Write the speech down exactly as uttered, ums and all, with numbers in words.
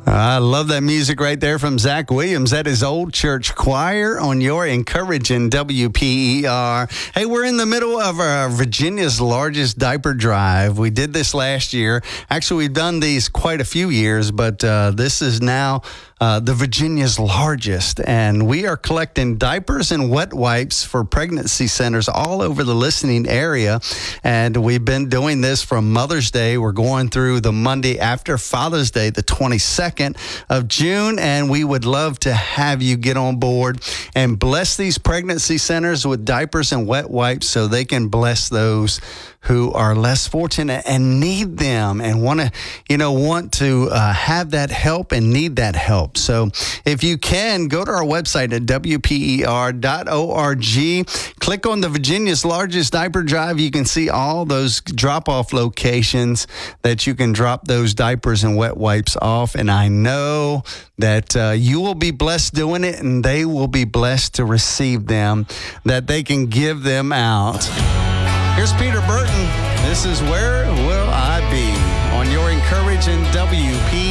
I love that music right there from Zach Williams. That is Old Church Choir on your encouraging W P E R. Hey, we're in the middle of our Virginia's largest diaper drive. We did this last year. Actually, we've done these quite a few years, but uh, this is now uh, the Virginia's largest. And we are collecting diapers and wet wipes for pregnancy centers all over the listening area. And we've been doing this from Mother's Day. We're going through the Monday after Father's Day, the twenty-second of June, and we would love to have you get on board and bless these pregnancy centers with diapers and wet wipes so they can bless those who are less fortunate and need them and want to, you know, want to uh, have that help and need that help. So if you can, go to our website at W P E R dot org. Click on the Virginia's largest diaper drive. You can see all those drop-off locations that you can drop those diapers and wet wipes off. And I know that uh, you will be blessed doing it, and they will be blessed to receive them, that they can give them out. Here's Peter Burton. This is Where Will I Be on your encouraging W P